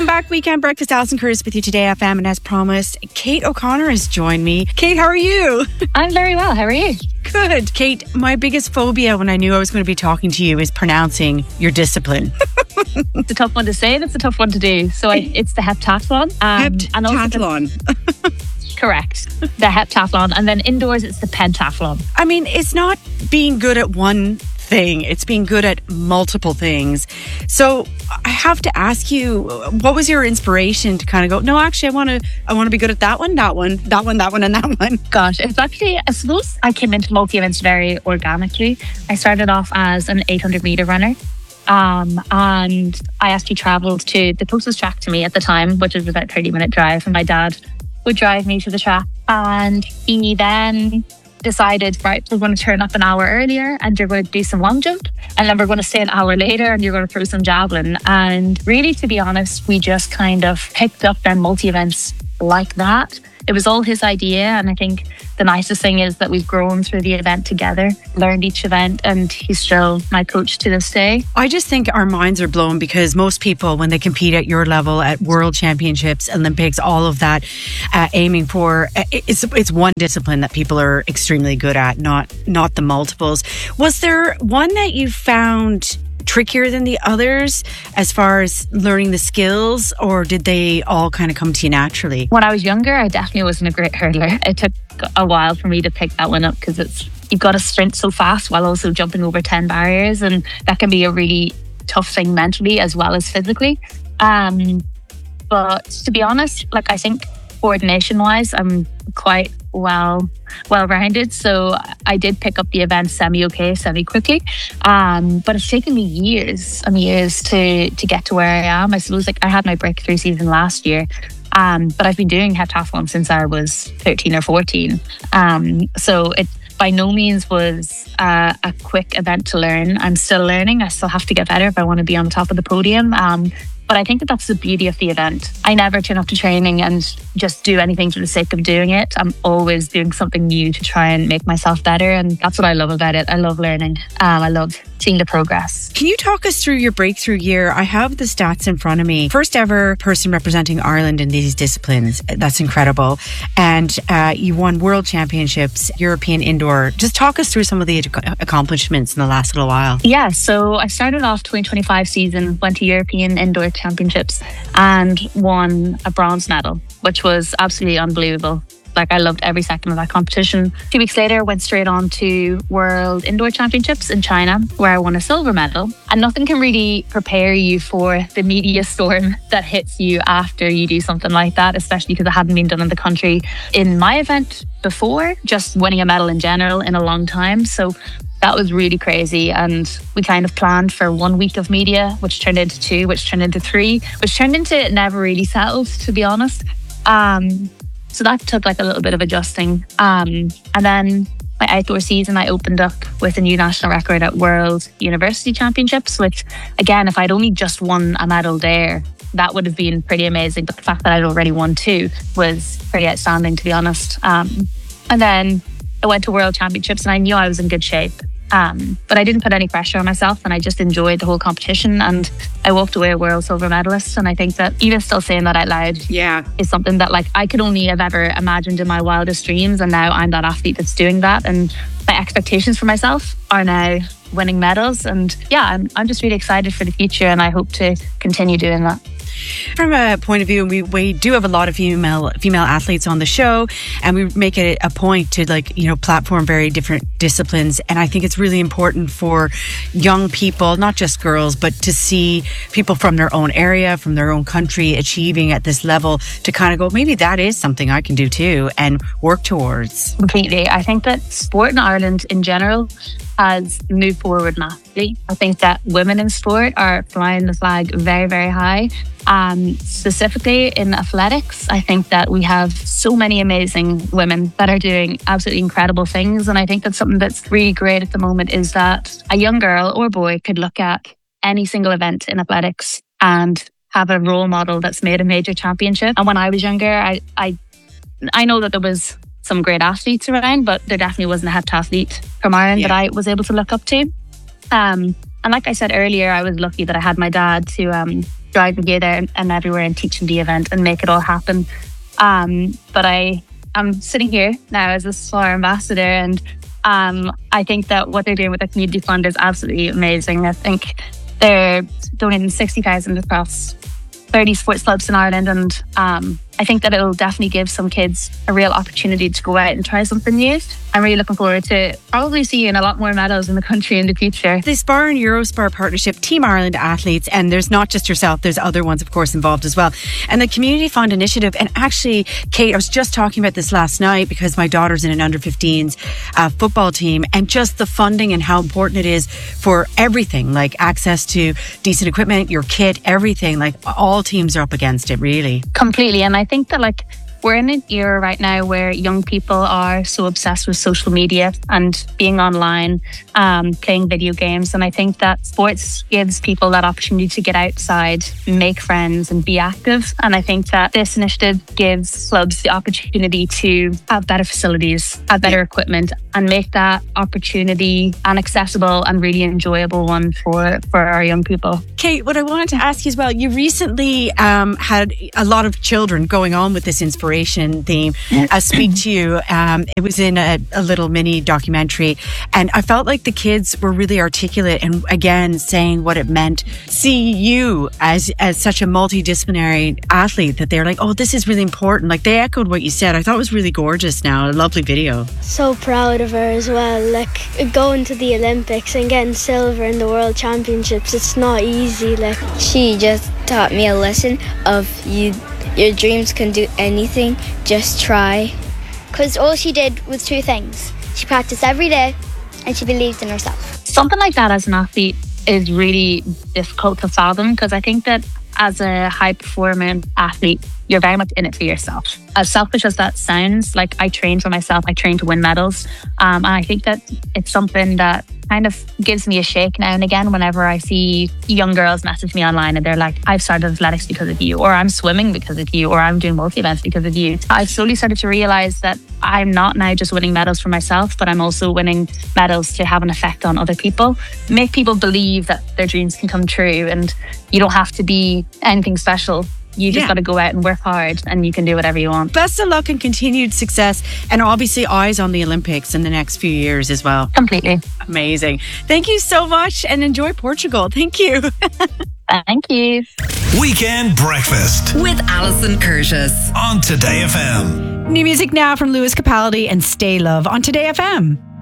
Welcome back, Weekend Breakfast. Alison Curtis with you today, FM, and as promised, Kate O'Connor has joined me. Kate, how are you? I'm very well. How are you? Good. Kate, my biggest phobia when I knew I was going to be talking to you is pronouncing your discipline. It's a tough one to say and it's a tough one to do. So it's the heptathlon. Heptathlon. Correct. The heptathlon. And then indoors, it's the pentathlon. I mean, it's not being good at one thing. It's being good at multiple things. So I have to ask you, what was your inspiration to kind of go, no, actually, I want to be good at that one, and that one. Gosh, it's actually, I suppose I came into multi-events very organically. I started off as an 800 meter runner. And I actually travelled to the closest track to me at the time, which was about a 30-minute drive. And my dad would drive me to the track. And he then decided, right, we're going to turn up an hour earlier and you're going to do some long jump. And then we're going to stay an hour later and you're going to throw some javelin. And really, to be honest, we just kind of picked up then multi-events like that. It was all his idea. And I think the nicest thing is that we've grown through the event together, learned each event, and he's still my coach to this day. I just think our minds are blown because most people, when they compete at your level, at world championships, Olympics, all of that, aiming for, it's one discipline that people are extremely good at, not the multiples. Was there one that you found trickier than the others as far as learning the skills, or did they all kind of come to you naturally? When I was younger, I definitely wasn't a great hurdler. It took a while for me to pick that one up because you've got to sprint so fast while also jumping over 10 barriers, and that can be a really tough thing mentally as well as physically. But to be honest, like, I think coordination wise, I'm quite well-rounded. So I did pick up the event semi-quickly. But it's taken me years to get to where I am. I suppose, like, I had my breakthrough season last year. But I've been doing heptathlon since I was 13 or 14. So it by no means was a quick event to learn. I'm still learning. I still have to get better if I want to be on the top of the podium. But I think that that's the beauty of the event. I never turn up to training and just do anything for the sake of doing it. I'm always doing something new to try and make myself better. And that's what I love about it. I love learning. I love seeing the progress. Can you talk us through your breakthrough year? I have the stats in front of me. First ever person representing Ireland in these disciplines. That's incredible. And you won world championships, European indoor. Just talk us through some of the accomplishments in the last little while. Yeah, so I started off 2025 season, went to European indoor championships and won a bronze medal, which was absolutely unbelievable. Like, I loved every second of that competition. 2 weeks later, went straight on to World Indoor Championships in China, where I won a silver medal. And nothing can really prepare you for the media storm that hits you after you do something like that, especially because it hadn't been done in the country in my event before, just winning a medal in general in a long time. So that was really crazy. And we kind of planned for 1 week of media, which turned into 2, which turned into 3, which turned into it never really settled, to be honest. So that took like a little bit of adjusting. And then my outdoor season, I opened up with a new national record at World University Championships, which, again, if I'd only just won a medal there, that would have been pretty amazing. But the fact that I'd already won 2 was pretty outstanding, to be honest. And then I went to World Championships and I knew I was in good shape. But I didn't put any pressure on myself and I just enjoyed the whole competition, and I walked away a world silver medalist. And I think that even still saying that out loud is something that, like, I could only have ever imagined in my wildest dreams, and now I'm that athlete that's doing that, and my expectations for myself are now winning medals. And yeah, I'm just really excited for the future, and I hope to continue doing that. From a point of view, we do have a lot of female athletes on the show, and we make it a point to, like, you know, platform very different disciplines. And I think it's really important for young people, not just girls, but to see people from their own area, from their own country achieving at this level, to kind of go, maybe that is something I can do too and work towards. Completely. I think that sport in Ireland in general has moved forward massively. I think that women in sport are flying the flag very, very high. Specifically in athletics, I think that we have so many amazing women that are doing absolutely incredible things. And I think that something that's really great at the moment is that a young girl or boy could look at any single event in athletics and have a role model that's made a major championship. And when I was younger, I know that there was some great athletes around, but there definitely wasn't a heptathlete from Ireland that I was able to look up to. And like I said earlier, I was lucky that I had my dad to drive the gear there and everywhere and teach them the event and make it all happen. But I'm sitting here now as a SPAR ambassador, and I think that what they're doing with the community fund is absolutely amazing. I think they're donating 60,000 across 30 sports clubs in Ireland, and I think that it'll definitely give some kids a real opportunity to go out and try something new. I'm really looking forward to probably seeing a lot more medals in the country in the future. The SPAR and Eurospar partnership, Team Ireland athletes, and there's not just yourself, there's other ones, of course, involved as well. And the Community Fund Initiative, and actually, Kate, I was just talking about this last night because my daughter's in an under-15s football team, and just the funding and how important it is for everything, like access to decent equipment, your kit, everything. Like all teams are up against it, really. Completely. And I think that we're in an era right now where young people are so obsessed with social media and being online, playing video games. And I think that sports gives people that opportunity to get outside, make friends and be active. And I think that this initiative gives clubs the opportunity to have better facilities, have better equipment, and make that opportunity an accessible and really enjoyable one for our young people. Kate, what I wanted to ask you as well, you recently had a lot of children going on with this inspiration theme speak to you. It was in a little mini documentary, and I felt like the kids were really articulate and again saying what it meant. See you as such a multidisciplinary athlete, that they're like, oh, this is really important. Like they echoed what you said. I thought it was really gorgeous now. A lovely video. So proud of her as well. Like going to the Olympics and getting silver in the World Championships, it's not easy. Like she just taught me a lesson of your dreams can do anything, just try. Because all she did was two things. She practiced every day and she believed in herself. Something like that as an athlete is really difficult to fathom, because I think that as a high performing athlete, you're very much in it for yourself. As selfish as that sounds, like I train for myself, I train to win medals. And I think that it's something that kind of gives me a shake now and again whenever I see young girls message me online and they're like, I've started athletics because of you, or I'm swimming because of you, or I'm doing multi-events because of you. I've slowly started to realize that I'm not now just winning medals for myself, but I'm also winning medals to have an effect on other people. Make people believe that their dreams can come true, and you don't have to be anything special. You just got to go out and work hard, and you can do whatever you want. Best of luck and continued success, and obviously eyes on the Olympics in the next few years as well. Completely. Amazing. Thank you so much, and enjoy Portugal. Thank you. Thank you. Weekend Breakfast with Alison Curtis on Today FM. New music now from Lewis Capaldi and Stay Love on Today FM.